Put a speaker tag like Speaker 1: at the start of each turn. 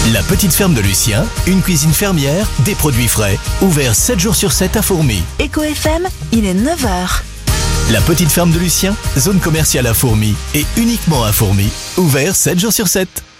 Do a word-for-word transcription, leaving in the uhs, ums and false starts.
Speaker 1: La petite ferme de Lucien, une cuisine fermière, des produits frais, ouvert sept jours sur sept à Fourmies.
Speaker 2: Éco F M, il est neuf heures.
Speaker 1: La petite ferme de Lucien, zone commerciale à Fourmies et uniquement à Fourmies, ouvert sept jours sur sept.